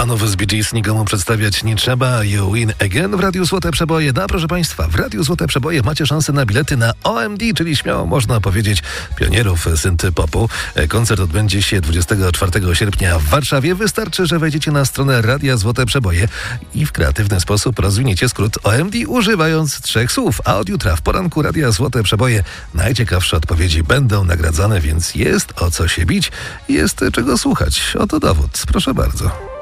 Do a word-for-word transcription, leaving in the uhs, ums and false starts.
Panów z Bee Gees nikomu przedstawiać nie trzeba. You win again w Radiu Złote Przeboje. No proszę Państwa, w Radiu Złote Przeboje macie szansę na bilety na O M D, czyli śmiało można powiedzieć pionierów synty popu. Koncert odbędzie się dwudziestego czwartego sierpnia w Warszawie. Wystarczy, że wejdziecie na stronę Radia Złote Przeboje i w kreatywny sposób rozwiniecie skrót O M D, używając trzech słów. A od jutra w poranku Radia Złote Przeboje najciekawsze odpowiedzi będą nagradzane, więc jest o co się bić, jest czego słuchać. Oto dowód. Proszę bardzo.